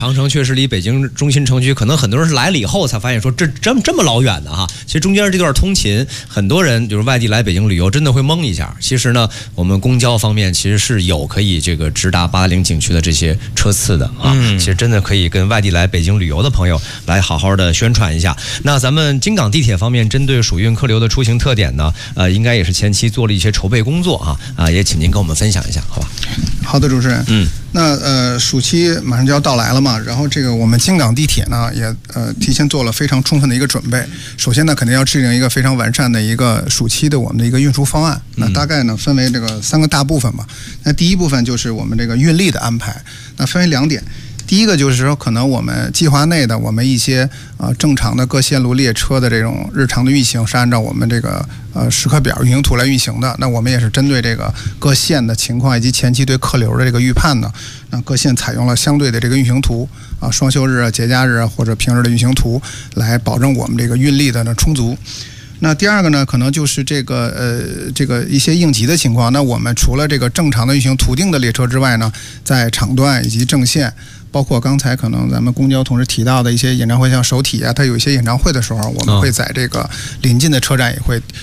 长城确实离北京中心城区，可能很多人是来了以后才发现说这么老远的哈。其实中间这段通勤，很多人就是外地来北京旅游，真的会懵一下。其实呢，我们公交方面其实是有可以这个直达880景区的这些车次的啊。其实真的可以跟外地来北京旅游的朋友来好好的宣传一下。那咱们京港地铁方面，针对暑运客流的出行特点呢，应该也是前期做了一些筹备工作啊，也请您跟我们分享一下，好吧？ 好的，主持人。那暑期马上就要到来了嘛，然后这个我们京港地铁呢也提前做了非常充分的一个准备。首先呢，肯定要制定一个非常完善的一个暑期的我们的一个运输方案。那大概呢分为这个3个大部分吧。那第一部分就是我们这个运力的安排，那分为2点。第一个就是说，可能我们计划内的我们一些正常的各线路列车的这种日常的运行是按照我们这个时刻表运行图来运行的。那我们也是针对这个各线的情况以及前期对客流的这个预判呢，那各线采用了相对的这个运行图双休日啊、节假日啊或者平日的运行图，来保证我们这个运力的充足。那第二个呢，可能就是这个一些应急的情况。那我们除了这个正常的运行途径的列车之外呢，在场段以及正线，包括刚才可能咱们公交同事提到的一些演唱会，像首体啊，它有一些演唱会的时候，我们会在这个临近的车站也会